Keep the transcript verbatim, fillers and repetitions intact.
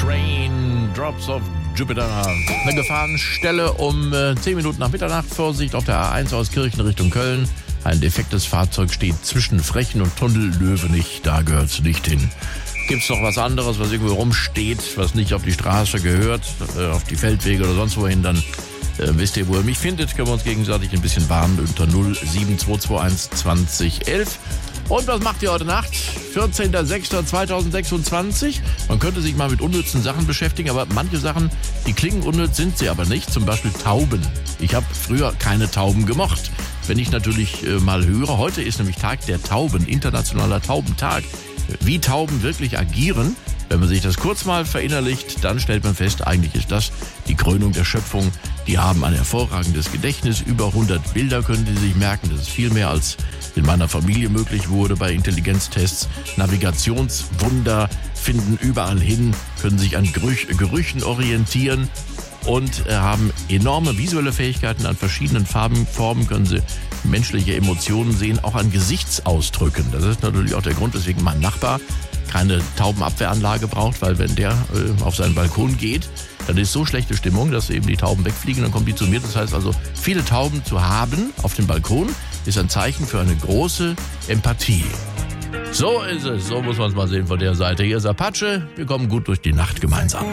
Train, Drops of Jupiter. Eine Gefahrenstelle um äh, zehn Minuten nach Mitternacht. Vorsicht auf der A eins aus Kirchen Richtung Köln. Ein defektes Fahrzeug steht zwischen Frechen und Tunnel Löwenich. Da gehört es nicht hin. Gibt's noch was anderes, was irgendwo rumsteht, was nicht auf die Straße gehört, äh, auf die Feldwege oder sonst wohin, dann äh, wisst ihr, wo ihr mich findet. Können wir uns gegenseitig ein bisschen warnen unter null sieben zwei zwei eins zwanzig elf. Und was macht ihr heute Nacht? vierzehnter sechster zweitausendsechsundzwanzig. Man könnte sich mal mit unnützen Sachen beschäftigen, aber manche Sachen, die klingen unnütz, sind sie aber nicht. Zum Beispiel Tauben. Ich habe früher keine Tauben gemocht. Wenn ich natürlich äh, mal höre, heute ist nämlich Tag der Tauben, internationaler Taubentag. Wie Tauben wirklich agieren, wenn man sich das kurz mal verinnerlicht, dann stellt man fest, eigentlich ist das die Krönung der Schöpfung. Die haben ein hervorragendes Gedächtnis, über hundert Bilder können die sich merken. Das ist viel mehr, als in meiner Familie möglich wurde bei Intelligenztests. Navigationswunder, finden überall hin, können sich an Gerüch- Gerüchen orientieren und äh, haben enorme visuelle Fähigkeiten. An verschiedenen Farben, Formen können sie menschliche Emotionen sehen, auch an Gesichtsausdrücken. Das ist natürlich auch der Grund, weswegen mein Nachbar keine Taubenabwehranlage braucht, weil wenn der äh, auf seinen Balkon geht, dann ist so schlechte Stimmung, dass eben die Tauben wegfliegen, dann kommen die zu mir. Das heißt also, viele Tauben zu haben auf dem Balkon ist ein Zeichen für eine große Empathie. So ist es, so muss man es mal sehen von der Seite. Hier ist Apache, wir kommen gut durch die Nacht gemeinsam.